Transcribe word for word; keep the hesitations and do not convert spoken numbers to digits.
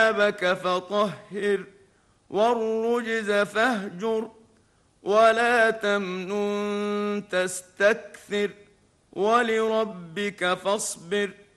ثيابك فطهر والرجز فاهجر ولا تمنن تستكثر ولربك فاصبر